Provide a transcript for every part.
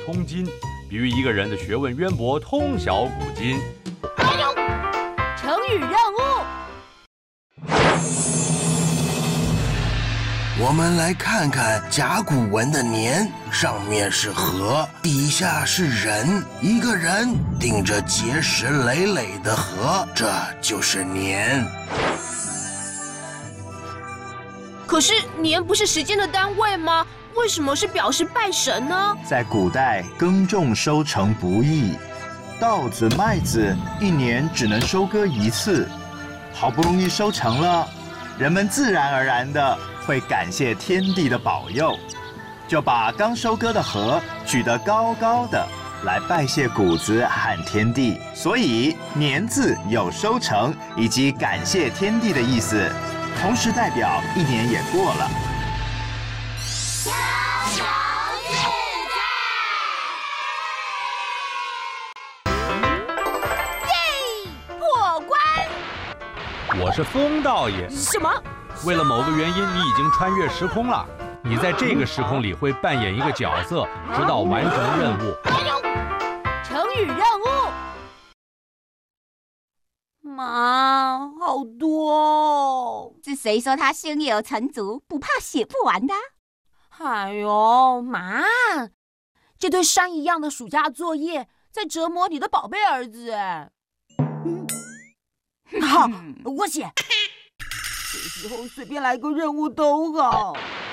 通今，比喻一个人的学问渊博，通晓古今。 成语任务。 我们来看看甲骨文的年，上面是河，底下是人，一个人顶着结实累累的河，这就是年。 可是年不是时间的单位吗？为什么是表示拜神呢？ 在古代，耕种收成不易，稻子、麦子一年只能收割一次，好不容易收成了，人们自然而然的会感谢天地的保佑，就把刚收割的禾举得高高的，来拜谢谷子和天地。所以年字有收成以及感谢天地的意思，同时代表一年也过了。 我是风道爷。 什么？ 为了某个原因，你已经穿越时空了。你在这个时空里会扮演一个角色，直到完成任务。 成语任务。妈，好多哦！ 是谁说他胸有成竹，不怕写不完的？ 哎呦，妈，这堆山一样的暑假作业在折磨你的宝贝儿子。好，我写。这时候随便来个任务都好。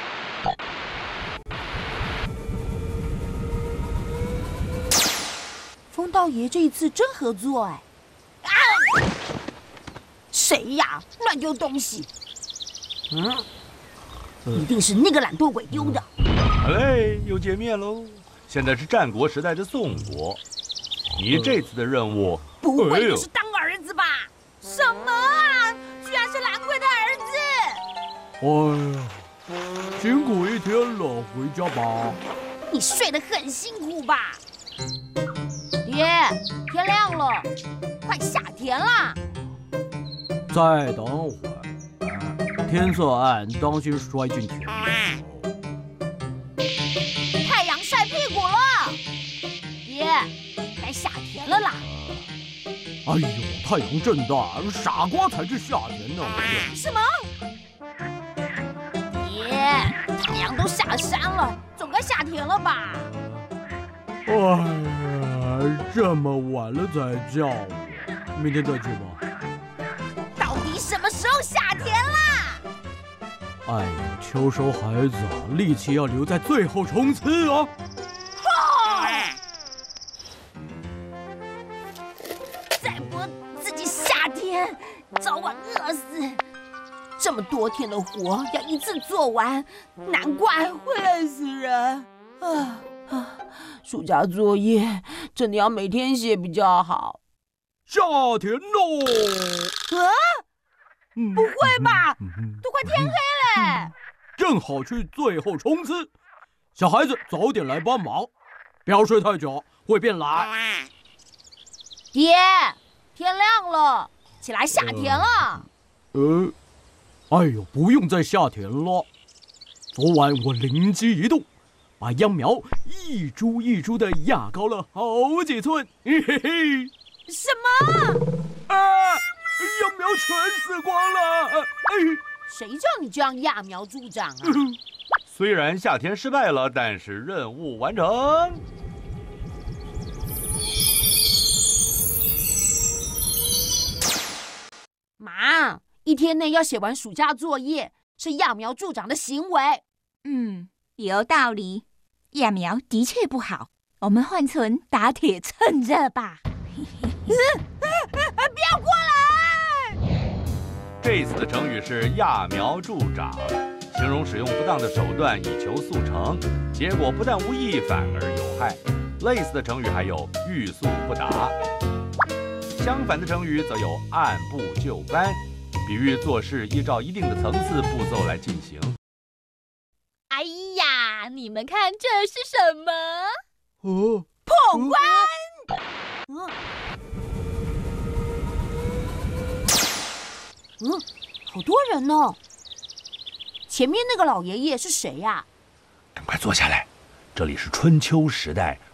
风道爷这一次真合作哎！啊！谁呀？乱丢东西！一定是那个懒惰鬼丢的。 哎，又见面喽！现在是战国时代的宋国，你这次的任务不会就是当儿子吧？什么啊！居然是懒鬼的儿子！ 哎呀，辛苦一天了，回家吧。 你睡得很辛苦吧？爹，天亮了，快下田啦！ 再等会儿，天色暗，当心摔进田里。 太阳晒屁股了，爹，该下田了啦！ 哎呦，太阳正大，傻瓜才去下田呢！ 什么？爹，太阳都下山了，总该下田了吧？ 哎呀，这么晚了才叫我，明天再去吧。 到底什么时候下田啦？ 哎呀，秋收孩子啊，力气要留在最后冲刺啊！ 再不自己下田，早晚饿死。这么多天的活要一次做完，难怪会累死人。暑假作业真的要每天写比较好。 下田喽！ 不会吧？都快天黑了。 正好去最后冲刺。小孩子早点来帮忙，不要睡太久，会变懒。 爹，天亮了，起来下田了。 哎呦，不用再下田了。昨晚我灵机一动，把秧苗一株一株的压高了好几寸。嘿嘿嘿！ 什么？ 秧苗全死光了！ 谁叫你这样揠苗助长啊？ 虽然下田失败了，但是任务完成。 妈，一天内要写完暑假作业是揠苗助长的行为。 有道理。揠苗的确不好，我们换成打铁趁热吧。 不要过来！ 这次的成语是揠苗助长，形容使用不当的手段以求速成，结果不但无益，反而有害。类似的成语还有欲速不达。相反的成语则有按部就班，比喻做事依照一定的层次步骤来进行。 哎呀，你们看这是什么？ 破关！好多人哦。前面那个老爷爷是谁呀？ 赶快坐下来，这里是春秋时代